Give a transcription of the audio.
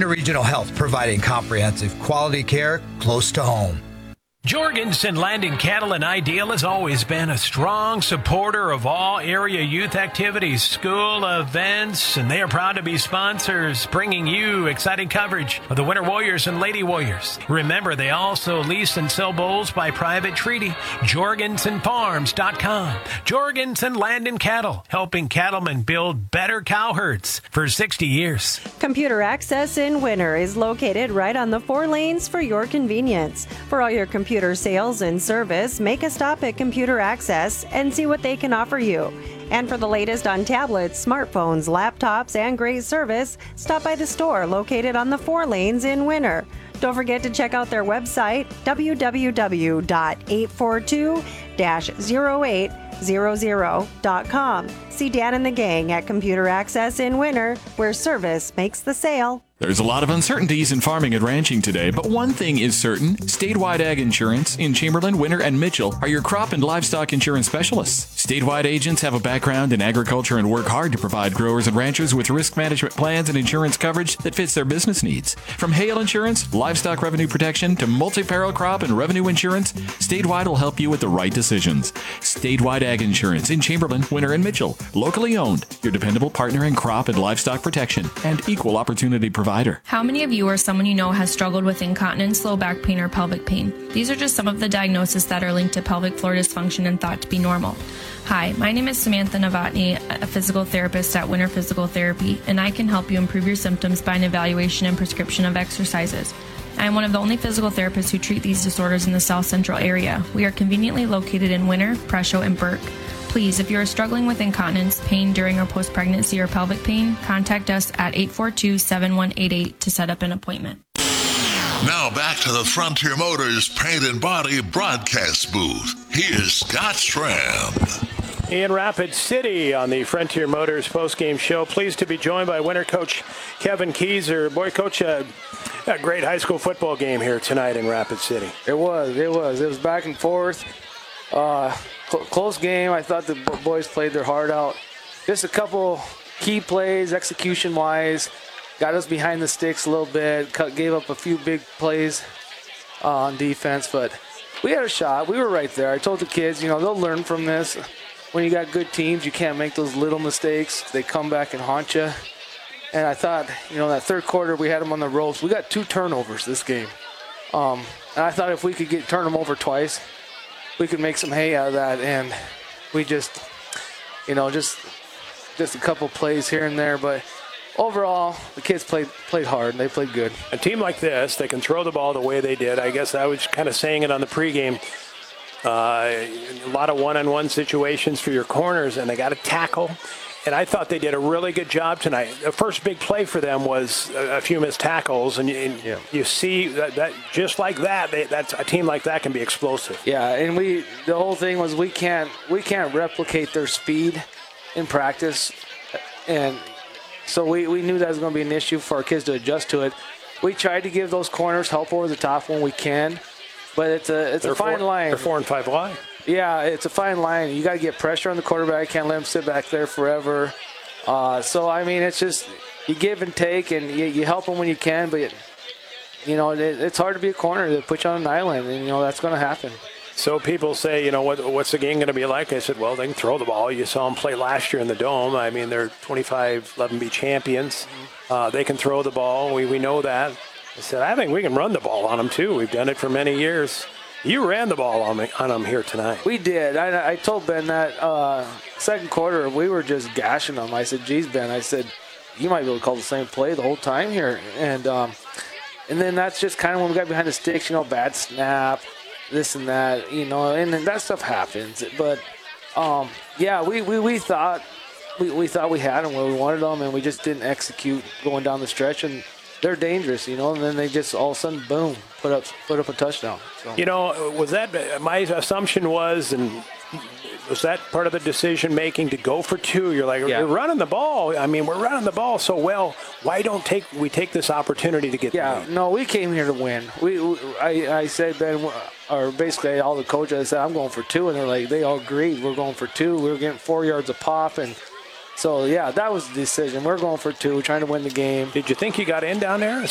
Winter Regional Health, providing comprehensive quality care close to home. Jorgensen Landing Cattle and Ideal has always been a strong supporter of all area youth activities, school events, and they are proud to be sponsors, bringing you exciting coverage of the Winter Warriors and Lady Warriors. Remember, they also lease and sell bulls by private treaty. JorgensenFarms.com. Jorgensen Landing Cattle, helping cattlemen build better cow herds for 60 years. Computer Access in Winter is located right on the 4 lanes for your convenience. For all your computer sales and service, make a stop at Computer Access and see what they can offer you. And for the latest on tablets, smartphones, laptops, and great service, stop by the store located on the 4 lanes in Winter. Don't forget to check out their website, www.842-0800.com. See Dan and the gang at Computer Access in Winter, where service makes the sale. There's a lot of uncertainties in farming and ranching today, but one thing is certain. Statewide Ag Insurance in Chamberlain, Winter, and Mitchell are your crop and livestock insurance specialists. Statewide agents have a background in agriculture and work hard to provide growers and ranchers with risk management plans and insurance coverage that fits their business needs. From hail insurance, livestock revenue protection, to multi-peril crop and revenue insurance, Statewide will help you with the right decisions. Statewide Ag Insurance in Chamberlain, Winter, and Mitchell. Locally owned, your dependable partner in crop and livestock protection and equal opportunity provider. How many of you or someone you know has struggled with incontinence, low back pain, or pelvic pain? These are just some of the diagnoses that are linked to pelvic floor dysfunction and thought to be normal. Hi, my name is Samantha Novotny, a physical therapist at Winter Physical Therapy, and I can help you improve your symptoms by an evaluation and prescription of exercises. I am one of the only physical therapists who treat these disorders in the South Central area. We are conveniently located in Winter, Presho, and Burke. Please, if you are struggling with incontinence, pain during or post-pregnancy, or pelvic pain, contact us at 842-7188 to set up an appointment. Now back to the Frontier Motors Paint and Body broadcast booth. Here's Scott Strand. In Rapid City on the Frontier Motors postgame show. Pleased to be joined by Winter coach Kevin Keyser. Boy, coach, a great high school football game here tonight in Rapid City. It was back and forth. Close game. I thought the boys played their heart out. Just a couple key plays, execution-wise, got us behind the sticks a little bit, gave up a few big plays on defense, but we had a shot. We were right there. I told the kids, they'll learn from this. When you got good teams, you can't make those little mistakes. They come back and haunt you. And I thought, that third quarter, we had them on the ropes. We got 2 turnovers this game. And I thought if we could turn them over twice, we could make some hay out of that, and we just a couple plays here and there, but overall, the kids played hard, and they played good. A team like this, they can throw the ball the way they did. I guess I was kind of saying it on the pregame. A lot of one-on-one situations for your corners, and they got to tackle. And I thought they did a really good job tonight. The first big play for them was a few missed tackles, and you see that just like that, that's a team like that can be explosive. Yeah, and the whole thing was we can't replicate their speed in practice, and so we knew that was going to be an issue for our kids to adjust to it. We tried to give those corners help over the top when we can, but it's a fine line. They're 4 and 5 wide. Yeah, it's a fine line. You got to get pressure on the quarterback. Can't let him sit back there forever. It's just you give and take, and you help them when you can. But it's hard to be a corner that put you on an island, and that's going to happen. So people say, what's the game going to be like? I said, well, they can throw the ball. You saw them play last year in the Dome. I mean, they're 25-11B champions. They can throw the ball. We know that. I said, I think we can run the ball on them too. We've done it for many years. You ran the ball on them here tonight. We did. I told Ben that second quarter we were just gashing them. I said, geez, Ben, I said, you might be able to call the same play the whole time here. And then that's just kind of when we got behind the sticks, bad snap, this and that, and then that stuff happens. But, we thought we had them where we wanted them, and we just didn't execute going down the stretch. And they're dangerous, and then they just all of a sudden, boom, put up a touchdown. So. Was that my assumption was, and was that part of the decision making to go for 2? You're like, We're running the ball. I mean, we're running the ball so well. Why don't we take this opportunity to get? Yeah, no, we came here to win. I said, Ben, or basically all the coaches, I said, I'm going for 2, and they're like, they all agreed. We're going for 2. We were getting 4 yards a pop, and. So, that was the decision. We're going for 2, trying to win the game. Did you think you got in down there?